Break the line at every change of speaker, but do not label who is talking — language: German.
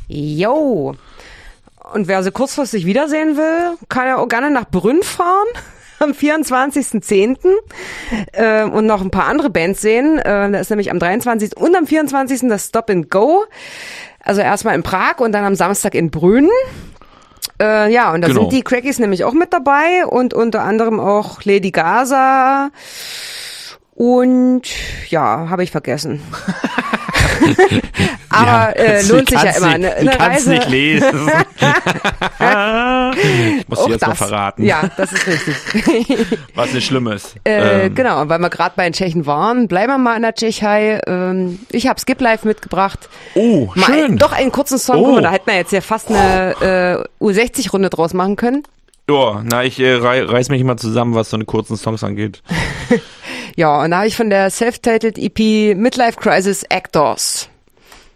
Jo. Und wer sie kurzfristig wiedersehen will, kann ja auch gerne nach Brünn fahren am 24.10. Und noch ein paar andere Bands sehen. Da ist nämlich am 23. und am 24. das Stop and Go. Also erstmal in Prag und dann am Samstag in Brünn. Ja, und da sind die Crackies nämlich auch mit dabei und unter anderem auch Lady Gaza und ja, habe ich vergessen. Aber lohnt sich ja immer.
Ich kann es nicht lesen. Ich muss dir jetzt mal verraten.
Ja, das ist richtig.
Was nicht schlimm ist.
Genau, und weil wir gerade bei den Tschechen waren, bleiben wir mal in der Tschechei. Ich habe Skip Live mitgebracht.
Oh, schön.
Doch einen kurzen Song. Guck mal, da hätten wir jetzt ja fast eine U60-Runde draus machen können.
Ja, na, ich reiß mich immer zusammen, was so eine kurzen Songs angeht.
Ja, und da habe ich von der Self-Titled EP Midlife Crisis Actors.